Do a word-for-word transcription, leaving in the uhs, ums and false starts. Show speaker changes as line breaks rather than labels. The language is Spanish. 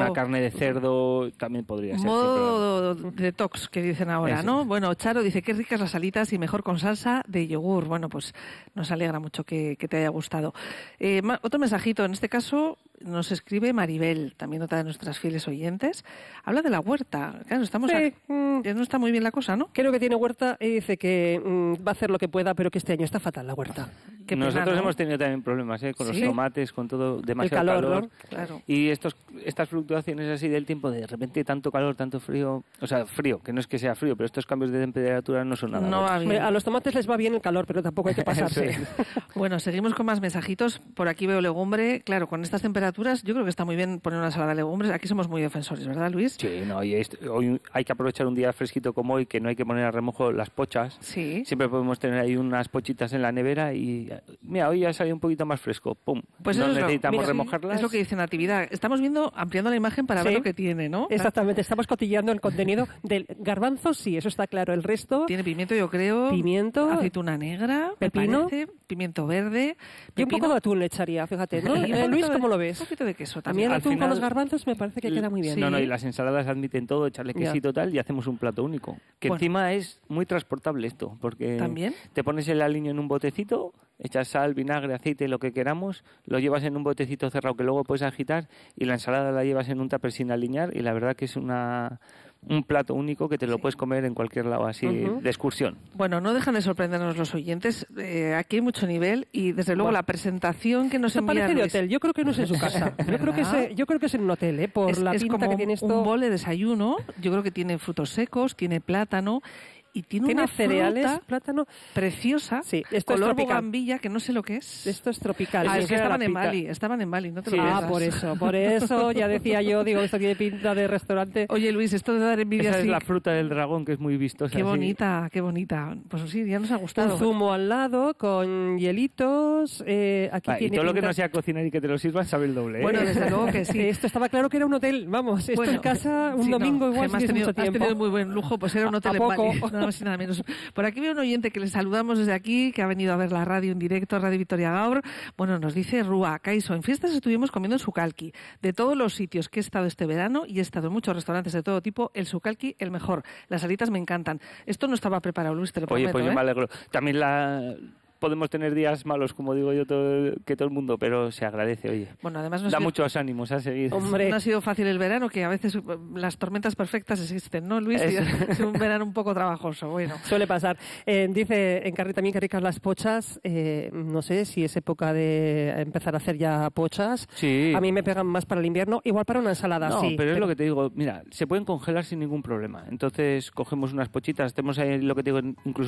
una carne de cerdo también podría ser.
Modo detox, que dicen ahora, ¿no? Bueno, Charo dice, qué ricas las alitas y mejor con salsa de yogur. Bueno, pues nos alegra mucho que, que te haya gustado. Eh, ma, otro mensajito, en este caso nos escribe Maribel, también otra de nuestras fieles oyentes. Habla de la huerta. Claro, estamos...
Sí.
A... Ya no está muy bien la cosa, ¿no?
Creo que tiene huerta y dice que mmm, va a hacer lo que pueda, pero que este año está fatal la huerta.
Qué
Nosotros
pena, ¿no?
hemos tenido también problemas, ¿eh? Con
¿Sí?
los tomates, con todo, demasiado
El calor,
calor.
¿no?
Claro.
Y estos, estas fluctuaciones así del tiempo, de repente tanto calor, tanto frío, o sea, frío, que no es que sea frío, pero estos cambios de temperatura no son nada
No va
buenos.
bien.
A los tomates les va bien el calor, pero tampoco hay que pasarse.
Bueno, seguimos con más mensajitos. Por aquí veo legumbre. Claro, con estas temperaturas yo creo que está muy bien poner una ensalada de legumbres. Aquí somos muy defensores, ¿verdad, Luis?
Sí, no, y esto, hoy hay que aprovechar un día fresquito como hoy, que no hay que poner a remojo las pochas.
Sí.
Siempre podemos tener ahí unas pochitas en la nevera y, mira, hoy ya salió un poquito más fresco. Pum.
Pues
no
eso es
necesitamos
lo, mira,
remojarlas.
Es lo que dice Natividad. Estamos viendo, ampliando la imagen para
Sí.
ver lo que tiene, ¿no?
Exactamente, estamos cotilleando el contenido del garbanzo, sí, eso está claro. El resto,
Tiene pimiento, yo creo.
Pimiento.
Aceituna negra.
Pepino.
Me parece, pimiento verde.
y un
pepino,
poco de atún le echaría, fíjate, ¿no?
y un
Eh,
poquito
Luis,
de-
¿cómo lo
Un
ves?
poquito de queso
A mí
también.
el
Al
atún con
final-
los garbanzos me parece que queda muy bien.
Sí.
No, no, y las ensaladas admiten todo, echarle
Ya.
quesito y tal, y hacemos un plato único. Que
Bueno.
encima es muy transportable esto, porque
¿También?
te pones el aliño en un botecito, echas sal, vinagre, aceite, lo que queramos, lo llevas en un botecito cerrado que luego puedes agitar, y la ensalada la llevas en un tupper sin aliñar, y la verdad que es una un plato único que te lo
Sí.
puedes comer en cualquier lado, así,
Ujú.
de excursión.
Bueno, no dejan de sorprendernos los oyentes. Eh, aquí hay mucho nivel y, desde luego,
Bueno.
la presentación que nos
Esto
envía
parece de
Luis
hotel, yo creo que no es en su casa. Yo creo que es,
¿Verdad?
yo creo que es en un hotel, ¿eh? Por
es,
la
es
pinta
como
que tiene esto.
un bol de desayuno. Yo creo que tiene frutos secos, tiene plátano y tiene,
Tiene
una
cereales,
fruta
plátano.
preciosa,
Sí, esto es
color
tropical.
bugambilla, que no sé lo que es.
Esto es tropical.
Ah,
Sí,
es que
era
estaban
la
en
pinta.
Bali, estaban en Bali, no te lo
Sí,
Ah,
pierdas.
por eso, por eso ya decía yo, digo, esto tiene pinta de restaurante.
Oye, Luis, esto de dar envidia
Esa
así,
es la fruta del dragón, que es muy vistosa.
qué
así.
bonita, qué bonita. Pues sí, ya nos ha gustado.
Un zumo al lado con hielitos. Eh, aquí
Ah, y
tiene
todo lo que
pinta-
no sea cocinar y que te lo sirvan sabe el doble, ¿eh?
Bueno, desde luego que sí.
Esto estaba claro que era un hotel, vamos, esto
Bueno,
en casa, un
sí,
domingo
no,
igual,
Gemma,
si
has
es
tenido,
mucho
has
tiempo.
tenido muy buen lujo, pues era un hotel
¿A
en Bali,
poco?
nada más y nada menos. Por aquí veo un oyente que le saludamos desde aquí, que ha venido a ver la radio en directo, Radio Victoria Gaur. Bueno, nos dice Rúa, Caiso, en fiestas estuvimos comiendo en sucalqui. De todos los sitios que he estado este verano, y he estado en muchos restaurantes de todo tipo, el sucalqui el mejor. Las alitas me encantan. Esto no estaba preparado, Luis, te lo
Oye,
prometo,
pues yo
¿eh?
me alegro. También la... podemos tener días malos, como digo yo, todo, que todo el mundo, pero se agradece, oye.
Bueno, además no ha
Da
sido-
muchos ánimos a seguir.
Hombre.
No ha sido fácil el verano, que a veces eh, las tormentas perfectas existen, ¿no, Luis? Y
Eso.
ha sido un verano un poco trabajoso, bueno.
Suele pasar. Eh, dice Encarni también que ricas las pochas. Eh, no sé si es época de empezar a hacer ya pochas.
Sí.
A mí me pegan más para el invierno, igual para una ensalada,
No,
sí.
pero es lo que te digo, mira, se pueden congelar sin ningún problema. Entonces cogemos unas pochitas, tenemos ahí lo que te digo, incluso